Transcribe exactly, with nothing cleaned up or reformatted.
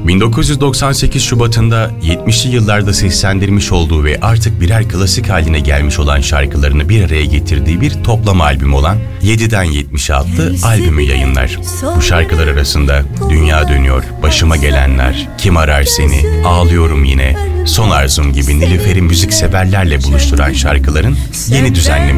bin dokuz yüz doksan sekiz Şubat'ında yetmişli yıllarda seslendirmiş olduğu ve artık birer klasik haline gelmiş olan şarkılarını bir araya getirdiği bir toplam albüm olan yediden yetmişe adlı albümü yayınlar. Bu şarkılar arasında Dünya Dönüyor, Başıma Gelenler, Kim Arar Seni, Ağlıyorum Yine, Son Arzum gibi Nilüfer'i müzikseverlerle buluşturan şarkıların yeni düzenlemesi